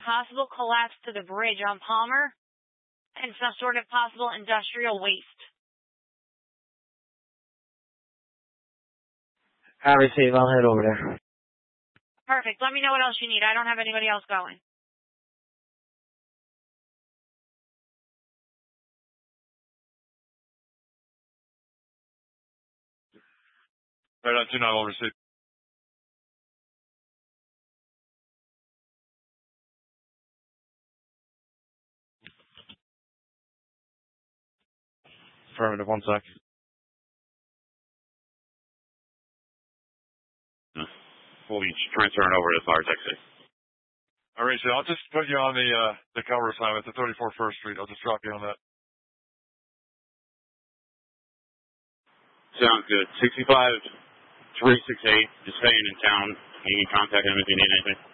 possible collapse to the bridge on Palmer and some sort of possible industrial waste. I receive. I'll head over there. Perfect. Let me know what else you need. I don't have anybody else going. Right on 2-9, will receive. Affirmative, 1 sec. We'll be transferring over to Fire Taxi. All right, so I'll just put you on the cover assignment, the 34 First Street. I'll just drop you on that. Sounds good. 65-368, just staying in town. You can contact him if you need anything.